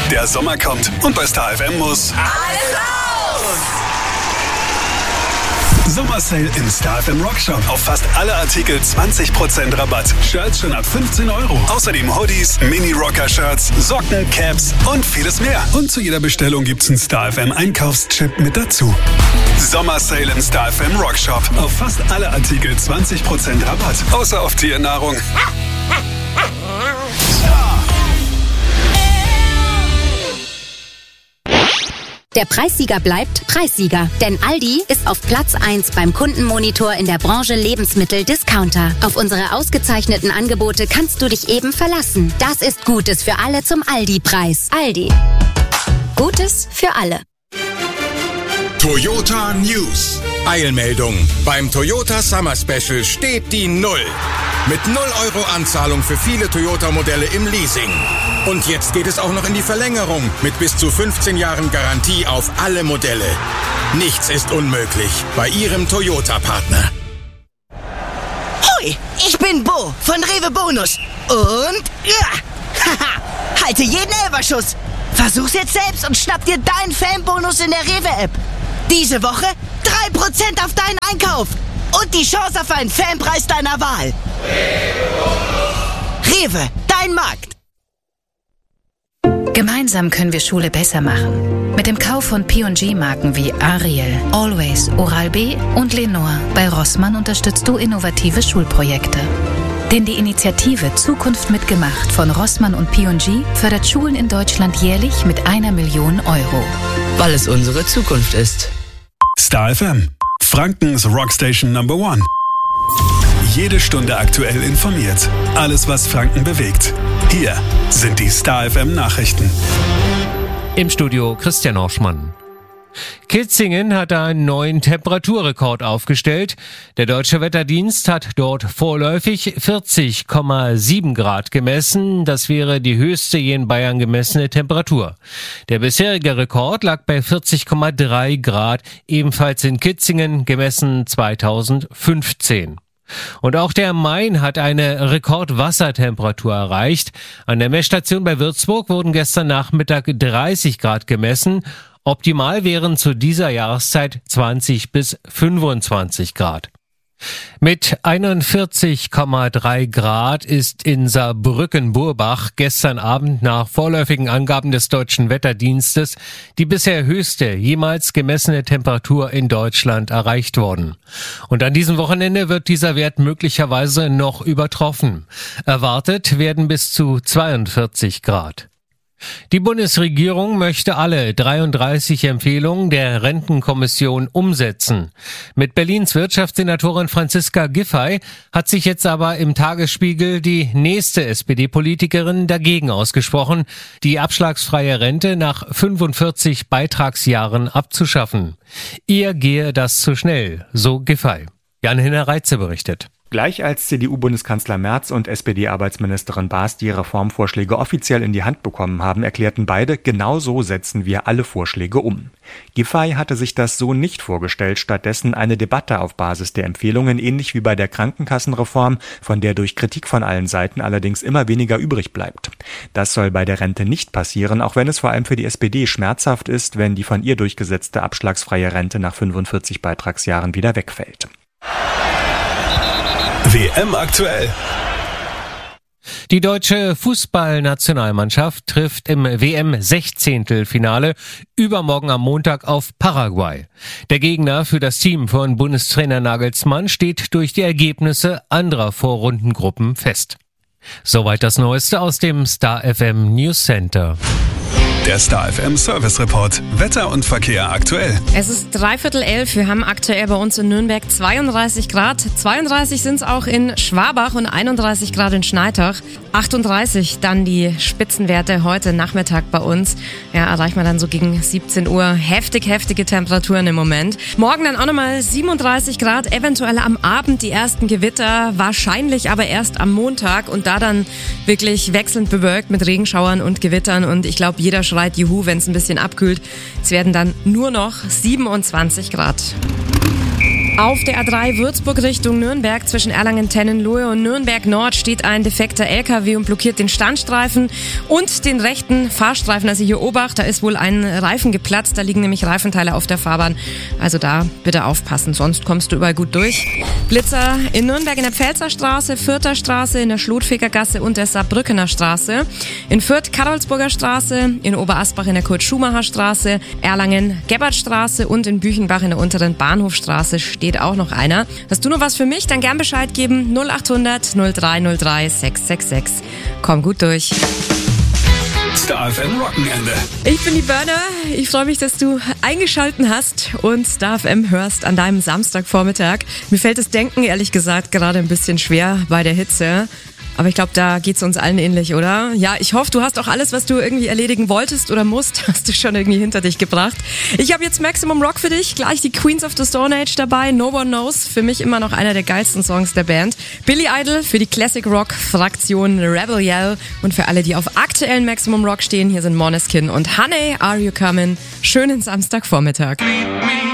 Der Sommer kommt und bei Star FM muss alles raus! Sommersale im Star FM Rockshop. Auf fast alle Artikel 20% Rabatt. Shirts schon ab 15 €. Außerdem Hoodies, Mini-Rocker-Shirts, Socken, Caps und vieles mehr. Und zu jeder Bestellung gibt's einen Star FM Einkaufschip mit dazu. Sommersale im Star FM Rockshop. Auf fast alle Artikel 20% Rabatt. Außer auf Tiernahrung. Der Preissieger bleibt Preissieger, denn Aldi ist auf Platz 1 beim Kundenmonitor in der Branche Lebensmittel-Discounter. Auf unsere ausgezeichneten Angebote kannst du dich eben verlassen. Das ist Gutes für alle zum Aldi-Preis. Aldi. Gutes für alle. Toyota News. Eilmeldung. Beim Toyota Summer Special steht die 0. Mit 0 € Anzahlung für viele Toyota-Modelle im Leasing. Und jetzt geht es auch noch in die Verlängerung mit bis zu 15 Jahren Garantie auf alle Modelle. Nichts ist unmöglich bei Ihrem Toyota-Partner. Hoi, ich bin Bo von Rewe Bonus. Und halte jeden Elferschuss. Versuch's jetzt selbst und schnapp dir deinen Fanbonus in der Rewe-App. Diese Woche 3% auf deinen Einkauf. Und die Chance auf einen Fanpreis deiner Wahl. Rewe, dein Markt. Gemeinsam können wir Schule besser machen. Mit dem Kauf von P&G-Marken wie Ariel, Always, Oral-B und Lenore bei Rossmann unterstützt du innovative Schulprojekte. Denn die Initiative Zukunft mitgemacht von Rossmann und P&G fördert Schulen in Deutschland jährlich mit 1 Million €. Weil es unsere Zukunft ist. Star FM. Frankens Rockstation Number 1. Jede Stunde aktuell informiert. Alles, was Franken bewegt. Hier sind die Star FM Nachrichten. Im Studio Christian Orschmann. Kitzingen hat einen neuen Temperaturrekord aufgestellt. Der Deutsche Wetterdienst hat dort vorläufig 40,7 Grad gemessen. Das wäre die höchste je in Bayern gemessene Temperatur. Der bisherige Rekord lag bei 40,3 Grad, ebenfalls in Kitzingen, gemessen 2015. Und auch der Main hat eine Rekordwassertemperatur erreicht. An der Messstation bei Würzburg wurden gestern Nachmittag 30 Grad gemessen. Optimal wären zu dieser Jahreszeit 20 bis 25 Grad. Mit 41,3 Grad ist in Saarbrücken-Burbach gestern Abend nach vorläufigen Angaben des Deutschen Wetterdienstes die bisher höchste jemals gemessene Temperatur in Deutschland erreicht worden. Und an diesem Wochenende wird dieser Wert möglicherweise noch übertroffen. Erwartet werden bis zu 42 Grad. Die Bundesregierung möchte alle 33 Empfehlungen der Rentenkommission umsetzen. Mit Berlins Wirtschaftssenatorin Franziska Giffey hat sich jetzt aber im Tagesspiegel die nächste SPD-Politikerin dagegen ausgesprochen, die abschlagsfreie Rente nach 45 Beitragsjahren abzuschaffen. Ihr gehe das zu schnell, so Giffey. Jan-Henner Reitze berichtet. Gleich als CDU-Bundeskanzler Merz und SPD-Arbeitsministerin Baas die Reformvorschläge offiziell in die Hand bekommen haben, erklärten beide, genau so setzen wir alle Vorschläge um. Giffey hatte sich das so nicht vorgestellt, stattdessen eine Debatte auf Basis der Empfehlungen, ähnlich wie bei der Krankenkassenreform, von der durch Kritik von allen Seiten allerdings immer weniger übrig bleibt. Das soll bei der Rente nicht passieren, auch wenn es vor allem für die SPD schmerzhaft ist, wenn die von ihr durchgesetzte abschlagsfreie Rente nach 45 Beitragsjahren wieder wegfällt. WM aktuell. Die deutsche Fußballnationalmannschaft trifft im WM-16-Finale übermorgen am Montag auf Paraguay. Der Gegner für das Team von Bundestrainer Nagelsmann steht durch die Ergebnisse anderer Vorrundengruppen fest. Soweit das Neueste aus dem Star FM News Center. Der Star FM Service Report. Wetter und Verkehr aktuell. Es ist 11:45. Wir haben aktuell bei uns in Nürnberg 32 Grad. 32 sind es auch in Schwabach und 31 Grad in Schneitach. 38 dann die Spitzenwerte heute Nachmittag bei uns. Ja, erreicht man dann so gegen 17 Uhr. Heftige Temperaturen im Moment. Morgen dann auch nochmal 37 Grad. Eventuell am Abend die ersten Gewitter. Wahrscheinlich aber erst am Montag. Und da dann wirklich wechselnd bewölkt mit Regenschauern und Gewittern. Und ich glaube, jeder schreit Juhu, wenn es ein bisschen abkühlt. Es werden dann nur noch 27 Grad. Auf der A3 Würzburg Richtung Nürnberg zwischen Erlangen-Tennenlohe und Nürnberg Nord steht ein defekter LKW und blockiert den Standstreifen und den rechten Fahrstreifen. Also hier Obacht, da ist wohl ein Reifen geplatzt, da liegen nämlich Reifenteile auf der Fahrbahn. Also da bitte aufpassen, sonst kommst du überall gut durch. Blitzer in Nürnberg in der Pfälzer Straße, Fürther Straße, in der Schlotfegergasse und der Saarbrückener Straße. In Fürth Karolsburger Straße, in Oberasbach in der Kurt-Schumacher Straße, Erlangen Gebhardstraße und in Büchenbach in der unteren Bahnhofstraße steht auch noch einer. Hast du noch was für mich? Dann gern Bescheid geben. 0800 0303 666. Komm gut durch. Star FM Wochenende. Ich bin die Burner. Ich freue mich, dass du eingeschalten hast und Star FM hörst an deinem Samstagvormittag. Mir fällt das Denken, ehrlich gesagt, gerade ein bisschen schwer bei der Hitze. Aber ich glaube, da geht's uns allen ähnlich, oder? Ja, ich hoffe, du hast auch alles, was du irgendwie erledigen wolltest oder musst, hast du schon irgendwie hinter dich gebracht. Ich habe jetzt Maximum Rock für dich, gleich die Queens of the Stone Age dabei, No One Knows, für mich immer noch einer der geilsten Songs der Band. Billy Idol für die Classic Rock Fraktion Rebel Yell und für alle, die auf aktuellen Maximum Rock stehen, hier sind Måneskin und Honey, Are You Coming? Schönen Samstagvormittag.